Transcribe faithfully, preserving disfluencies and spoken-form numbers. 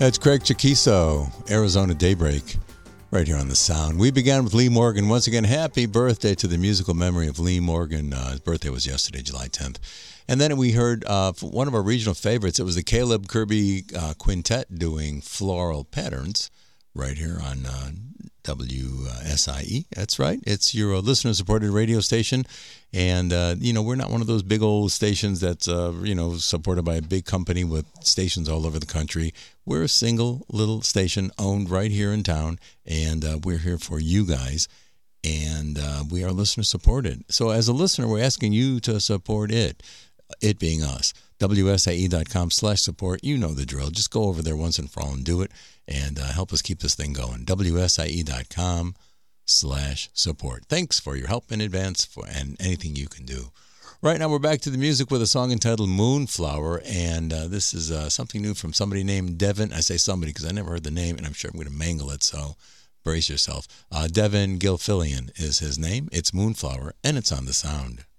That's Craig Chaquiso, Arizona Daybreak, right here on The Sound. We began with Lee Morgan. Once again, happy birthday to the musical memory of Lee Morgan. Uh, his birthday was yesterday, July tenth. And then we heard uh, one of our regional favorites. It was the Caleb Kirby uh, Quintet doing Floral Patterns right here on uh, W S I E. That's right. It's your uh, listener-supported radio station. And, uh, you know, we're not one of those big old stations that's, uh, you know, supported by a big company with stations all over the country. We're a single little station owned right here in town, and uh, we're here for you guys, and uh, we are listener-supported. So as a listener, we're asking you to support it, it being us. W S I E dot com slash support. You know the drill. Just go over there once and for all and do it, and uh, help us keep this thing going. W S I E dot com slash support. Thanks for your help in advance for and anything you can do. Right now we're back to the music with a song entitled Moonflower, and uh, this is uh, something new from somebody named Devin. I say somebody because I never heard the name, and I'm sure I'm going to mangle it, so brace yourself. Uh, Devin Gilfillian is his name. It's Moonflower, and it's on The Sound.